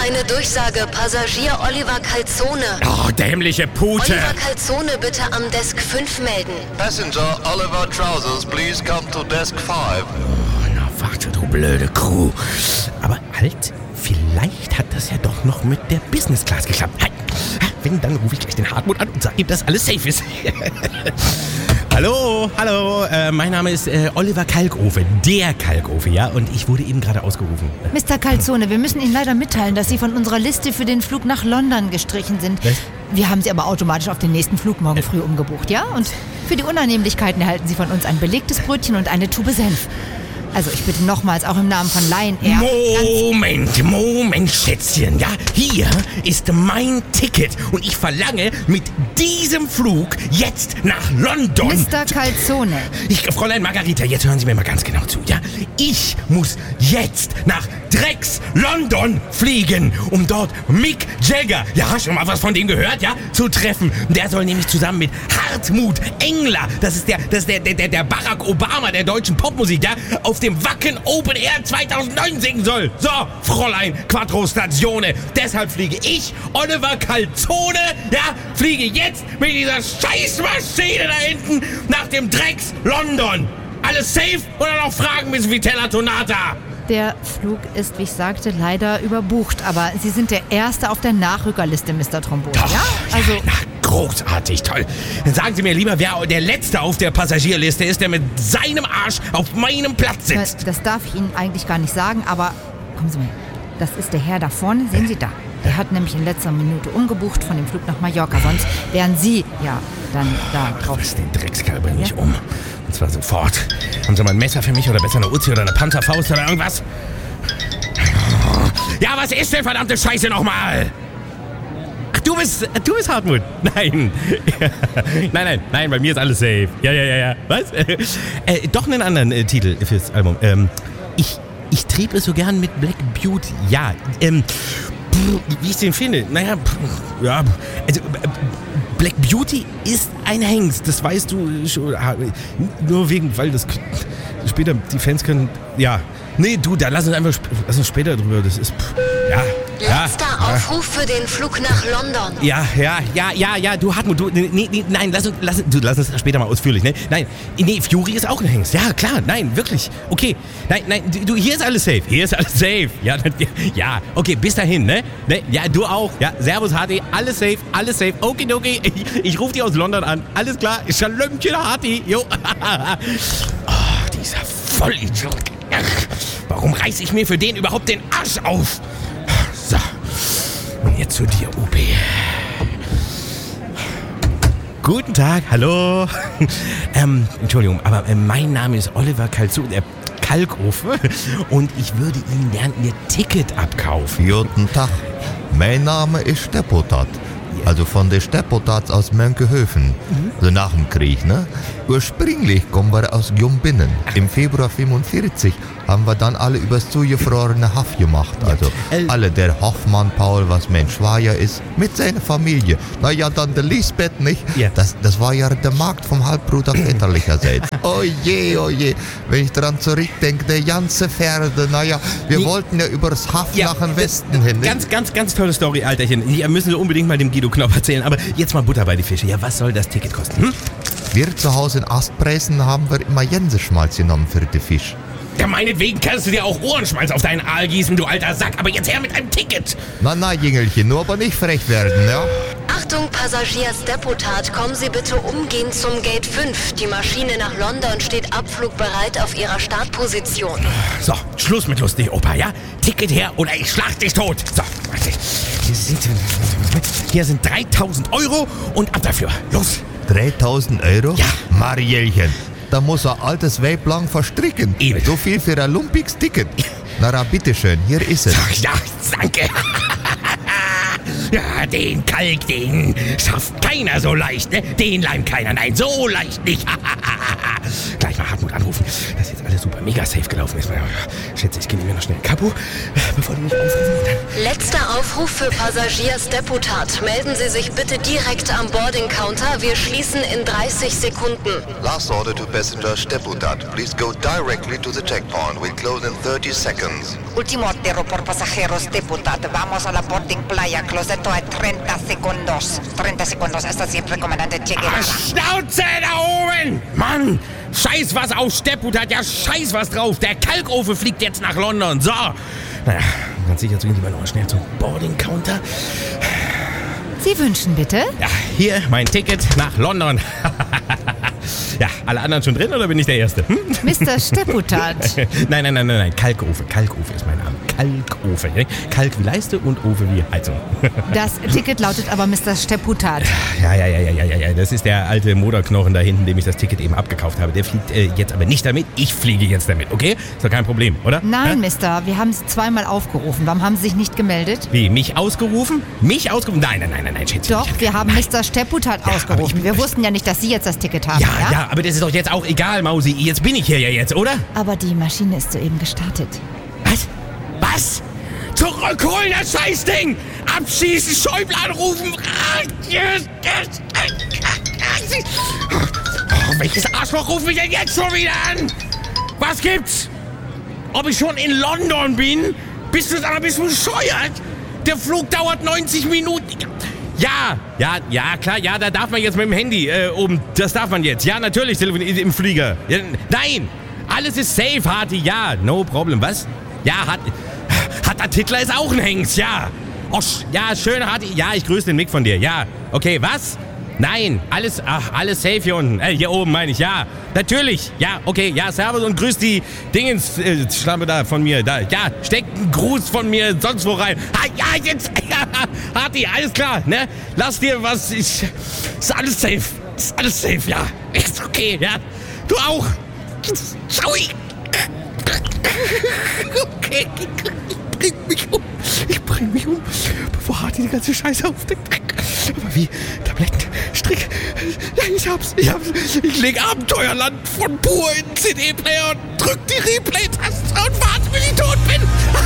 eine Durchsage. Passagier Oliver Calzone. Oh, dämliche Pute. Oliver Calzone bitte am Desk 5 melden. Passenger Oliver Trousers, please come to Desk 5. Oh, na warte, du blöde Crew. Aber halt, vielleicht hat das ja doch noch mit der Business Class geklappt. Halt. Wenn, dann rufe ich gleich den Hartmut an und sage ihm, dass alles safe ist. Hallo, mein Name ist Oliver Kalkofe, der Kalkofe, ja, und ich wurde eben gerade ausgerufen. Mr. Calzone, wir müssen Ihnen leider mitteilen, dass Sie von unserer Liste für den Flug nach London gestrichen sind. Was? Wir haben Sie aber automatisch auf den nächsten Flug morgen früh umgebucht, ja? Und für die Unannehmlichkeiten erhalten Sie von uns ein belegtes Brötchen und eine Tube Senf. Also ich bitte nochmals, auch im Namen von Lion Air... Moment, Schätzchen, ja, hier ist mein Ticket und ich verlange mit diesem Flug jetzt nach London. Mr. Calzone. Fräulein Margarita, jetzt hören Sie mir mal ganz genau zu, ja? Ich muss jetzt nach Drecks London fliegen, um dort Mick Jagger, ja, schon mal was von dem gehört, ja, zu treffen. Der soll nämlich zusammen mit Hartmut Engler, das ist der Barack Obama der deutschen Popmusik, ja, auf dem Wacken Open Air 2009 singen soll. So, Fräulein Quattro Statione. Deshalb fliege ich, Oliver Calzone, ja, fliege jetzt mit dieser Scheißmaschine da hinten nach dem Drecks London. Alles safe oder noch Fragen, Miss Vitella Tonata? Der Flug ist, wie ich sagte, leider überbucht. Aber Sie sind der Erste auf der Nachrückerliste, Mr. Trombone, ja? Also... Na, großartig, toll. Dann sagen Sie mir lieber, wer der Letzte auf der Passagierliste ist, der mit seinem Arsch auf meinem Platz sitzt. Das darf ich Ihnen eigentlich gar nicht sagen, aber kommen Sie mal. Das ist der Herr da vorne, sehen Sie da. Der hat nämlich in letzter Minute umgebucht von dem Flug nach Mallorca. Sonst wären Sie ja dann da drauf. Was, den Dreckskerl bringe ich um. Und zwar sofort. Haben Sie mal ein Messer für mich oder besser eine Uzi oder eine Panzerfaust oder irgendwas? Ja, was ist denn verdammte Scheiße nochmal? Ach, du bist Hartmut. Nein. Nein, bei mir ist alles safe. Ja. Was? Doch einen anderen Titel fürs Album. Ich trieb es so gern mit Black Beauty. Ja, wie ich den finde? Naja, ja, also Black Beauty ist ein Hengst, das weißt du schon. Nur weil das später die Fans können, ja. Nee, du, da lass uns später drüber, das ist, ja. Letzter Aufruf für den Flug nach London. Ja, du Hartmut, nein, lass uns später mal ausführlich, ne? Nein, Fury ist auch ein Hengst, ja, klar, nein, wirklich, okay. Nein, du, hier ist alles safe, ja, okay, bis dahin, ne? Ja, du auch, ja, Servus Harti, alles safe, okay, ich rufe dich aus London an, alles klar, Schalömchen Harti, jo. Oh, dieser Vollidiot. Warum reiß ich mir für den überhaupt den Arsch auf? So, und jetzt zu dir, OP. Guten Tag, hallo. Entschuldigung, aber mein Name ist Oliver Kalkofe und ich würde Ihnen gern Ihr Ticket abkaufen. Guten Tag, mein Name ist Steppotat. Also von der Steppotats aus Mönckehofen. Also nach dem Krieg, ne? Ursprünglich kommen wir aus Jumbinnen. Im Februar 45 haben wir dann alle übers zugefrorene Haff gemacht. Also alle, der Hoffmann Paul, was mein Schwager ist, mit seiner Familie. Naja, dann der Lisbeth, nicht? Ja. Das war ja der Markt vom Halbbruder väterlicherseits. Oh je, wenn ich daran zurückdenke, der ganze Pferde, naja, wir wollten ja übers Haff nach dem Westen hin. Nicht? Ganz tolle Story, Alterchen. Die müssen wir unbedingt mal dem Guido Knopf erzählen. Aber jetzt mal Butter bei die Fische. Ja, was soll das Ticket kosten? Wir zu Hause in Astpreisen haben wir immer Jenseschmalz genommen für den Fisch. Ja, meinetwegen kannst du dir auch Ohrenschmalz auf deinen Aal gießen, du alter Sack. Aber jetzt her mit einem Ticket. Na, Jingelchen, nur aber nicht frech werden, ja? Achtung, Passagier Steppotat, kommen Sie bitte umgehend zum Gate 5. Die Maschine nach London steht abflugbereit auf Ihrer Startposition. So, Schluss mit lustig, Opa, ja? Ticket her oder ich schlag dich tot. So, warte. Hier sind 3.000 € und ab dafür. Los. 3.000 €? Ja. Marielchen, da muss ein altes Weib lang verstricken. Eben. So viel für ein lumpiges Ticket. Na, bitteschön, hier ist es. Ach ja, danke. Ja, den Kalk, den schafft keiner so leicht, ne? Den leimt keiner, nein, so leicht nicht. Gleich mal Hartmut anrufen, dass jetzt alles super mega safe gelaufen ist. Schätze, ich gehe mir noch schnell ein Kapo, bevor die mich aufrufen. Letzter Aufruf für Passagier Steppotat. Melden Sie sich bitte direkt am Boarding Counter. Wir schließen in 30 Sekunden. Last order to passenger Steppotat. Please go directly to the checkpoint. We'll close in 30 seconds. Último altero por pasajeros, deputad. Vamos a la boarding playa, closeto a 30 segundos. 30 segundos, hasta siempre, Comandante Che Guevara. Schnauze da oben! Mann, scheiß was auf Stepputat, ja scheiß was drauf. Der Kalkofe fliegt jetzt nach London, so. Naja, ganz sicher zu gehen, lieber noch schnell zum Boarding-Counter. Sie wünschen bitte? Ja, hier mein Ticket nach London. Ja, alle anderen schon drin oder bin ich der Erste? Mr. Stepputat. Nein. Kalkofe ist mein Name. Kalkofe. Ne? Kalk wie Leiste und Ofe wie Heizung. Das Ticket lautet aber Mr. Stepputat. Ja. Das ist der alte Moderknochen da hinten, dem ich das Ticket eben abgekauft habe. Der fliegt jetzt aber nicht damit. Ich fliege jetzt damit, okay? Ist doch kein Problem, oder? Nein, Mister. Wir haben Sie zweimal aufgerufen. Warum haben Sie sich nicht gemeldet? Wie, mich ausgerufen? Mich ausgerufen? Nein, Schätzchen. Doch, wir haben Mr. Stepputat ausgerufen. Wir wussten ja nicht, dass Sie jetzt das Ticket haben, Ja, aber das ist doch jetzt auch egal, Mausi. Jetzt bin ich hier ja jetzt, oder? Aber die Maschine ist soeben gestartet. Was? Zurückholen, das Scheißding! Abschießen, Schäuble anrufen! Welches Arschloch ruft mich denn jetzt schon wieder an? Was gibt's? Ob ich schon in London bin? Bist du bescheuert? Der Flug dauert 90 Minuten. Ja, klar, ja, da darf man jetzt mit dem Handy oben, das darf man jetzt. Ja, natürlich, telefonieren im Flieger. Ja, nein, alles ist safe, Harti, ja, no problem, was? Ja, Hatta Tittler ist auch ein Hengst, ja. Oh, ja, schön, Harti, ja, ich grüße den Mick von dir, ja. Okay, was? Nein, alles safe hier unten. Hier oben meine ich, ja. Natürlich, ja, okay, ja, servus und grüß die Schlampe da von mir. Da, ja, steckt einen Gruß von mir sonst wo rein. Ja, jetzt, ja, Harti, alles klar, ne? Lass dir was, ist alles safe. Ist alles safe, ja. Ist okay, ja. Du auch. Ciao. Okay, ich bring mich um, bevor Harti die ganze Scheiße aufdeckt. Aber wie? Tabletten, Strick. Ich hab's. Ich leg Abenteuerland von pur in den CD-Player und drück die Replay-Taste und warte, bis ich tot bin.